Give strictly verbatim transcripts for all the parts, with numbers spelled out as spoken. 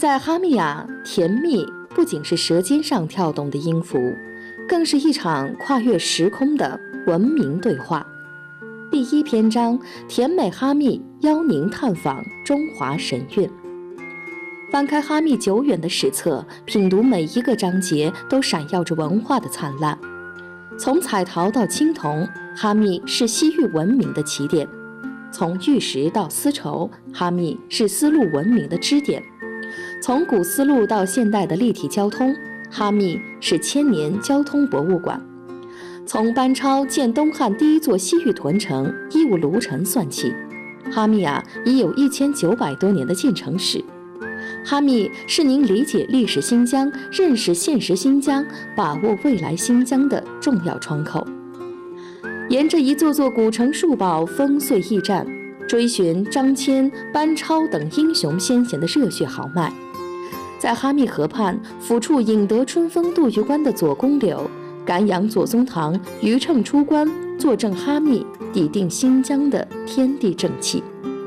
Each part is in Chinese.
在哈密啊，甜蜜不仅是舌尖上跳动的音符，更是一场跨越时空的文明对话。第一篇章，甜美哈密邀您探访中华神韵。翻开哈密久远的史册，品读每一个章节都闪耀着文化的灿烂。从彩陶到青铜，哈密是西域文明的起点；从玉石到丝绸，哈密是丝路文明的支点；从古丝路到现代的立体交通，哈密是千年交通博物馆；从班超建东汉第一座西域屯城伊吾卢城算起，哈密啊已有一千九百多年的建城史。哈密是您理解历史新疆、认识现实新疆、把握未来新疆的重要窗口。沿着一座座古城数堡烽燧驿站，追寻张骞、班超等英雄先贤的热血豪迈。在哈密河畔抚触引得春风渡玉关的左公柳，感仰左宗棠余乘出关，坐镇哈密，抵定新疆的天地正气。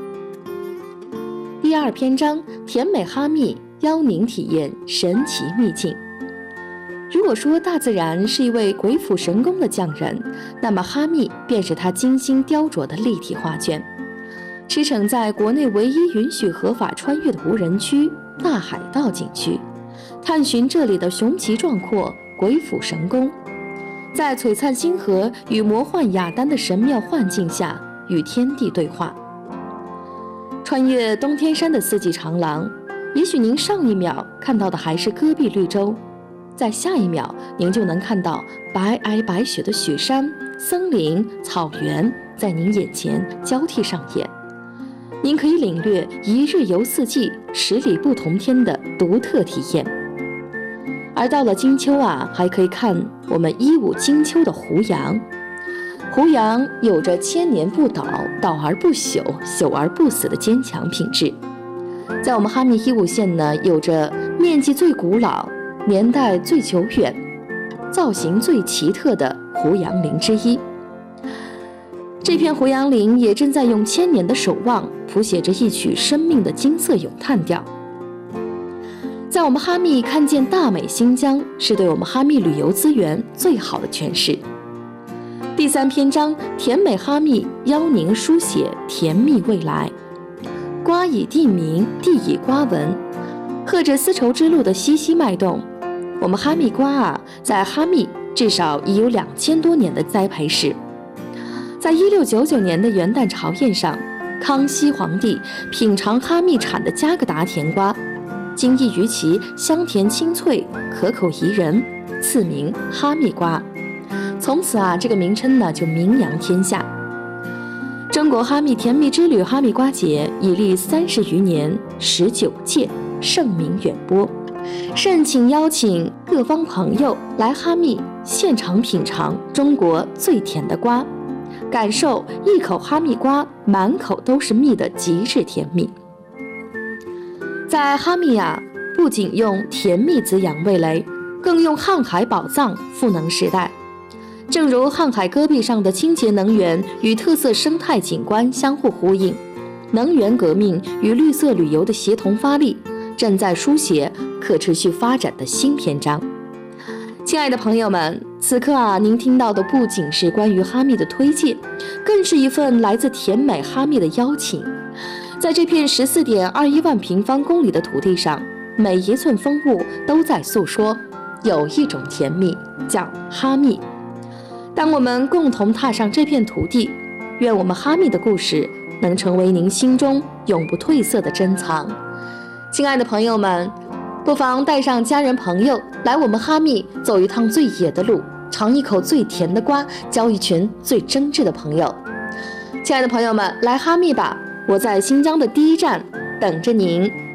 第二篇章，甜美哈密邀您体验神奇秘境。如果说大自然是一位鬼斧神工的匠人，那么哈密便是他精心雕琢的立体画卷。驰骋在国内唯一允许合法穿越的无人区大海盗景区，探寻这里的雄奇壮阔、鬼斧神工，在璀璨星河与魔幻雅丹的神妙幻境下与天地对话。穿越东天山的四季长廊，也许您上一秒看到的还是戈壁绿洲，在下一秒您就能看到白皑白雪的雪山、森林、草原在您眼前交替上演。您可以领略一日游四季、十里不同天的独特体验。而到了金秋啊，还可以看我们一五金秋的胡杨。胡杨有着千年不倒、倒而不朽、朽而不死的坚强品质。在我们哈密伊吾县呢，有着面积最古老、年代最久远、造型最奇特的胡杨林之一。这片胡杨林也正在用千年的守望谱写着一曲生命的金色咏叹调。在我们哈密看见大美新疆，是对我们哈密旅游资源最好的诠释。第三篇章，甜美哈密邀您书写甜蜜未来。瓜以地名，地以瓜纹，和着丝绸之路的熙熙脉动。我们哈密瓜啊，在哈密至少已有两千多年的栽培史。在一六九九年的元旦朝宴上，康熙皇帝品尝哈密产的加格达甜瓜，惊异于其香甜清脆、可口宜人，赐名哈密瓜。从此啊，这个名称呢就名扬天下。中国哈密甜蜜之旅哈密瓜节已历三十余年，十九届，盛名远播。盛请邀请各方朋友来哈密现场品尝中国最甜的瓜，感受一口哈密瓜满口都是蜜的极致甜蜜。在哈密啊，不仅用甜蜜滋养味蕾，更用瀚海宝藏赋能时代。正如瀚海戈壁上的清洁能源与特色生态景观相互呼应，能源革命与绿色旅游的协同发力，正在书写可持续发展的新篇章。亲爱的朋友们，此刻啊，您听到的不仅是关于哈密的推荐，更是一份来自甜美哈密的邀请。在这片十四点二一万平方公里的土地上，每一寸风物都在诉说，有一种甜蜜叫哈密。当我们共同踏上这片土地，愿我们哈密的故事能成为您心中永不褪色的珍藏。亲爱的朋友们，不妨带上家人朋友来我们哈密走一趟最野的路，尝一口最甜的瓜，交一群最真挚的朋友。亲爱的朋友们，来哈密吧，我在新疆的第一站等着您。